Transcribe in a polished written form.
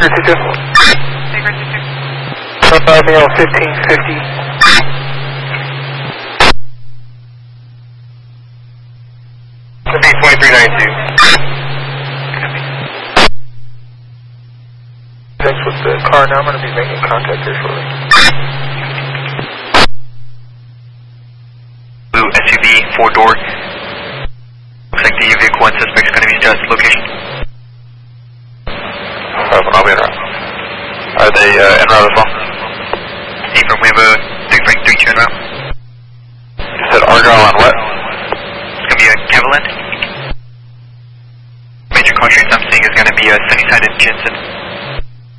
Baker 22. Baker 22. Male 1550. Copy 2392. Next with the car now, I'm going to be making contact here shortly. Blue SUV, 4-door. Looks like the vehicle and suspect is going to be adjusted location. I'll be en route. Are they en route as well? Affirm, we have a 3.32 en route.